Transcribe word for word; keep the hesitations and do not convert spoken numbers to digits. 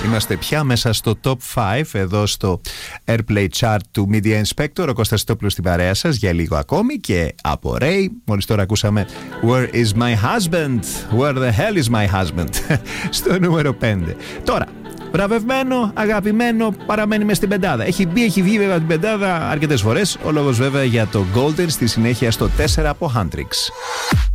Είμαστε πια μέσα στο top πέντε εδώ στο Airplay Chart του Media Inspector. Ο Κώστας Τόπουλος στην παρέα σας για λίγο ακόμη. Και από Ray, μόλις τώρα ακούσαμε Where is my husband? Where the hell is my husband? Στο νούμερο πέντε. Τώρα, βραβευμένο, αγαπημένο, παραμένει μες στην πεντάδα. Έχει μπει, έχει βγει βέβαια την πεντάδα αρκετές φορές. Ο λόγος βέβαια για το Golden στη συνέχεια στο τέσσερα από Huntrix.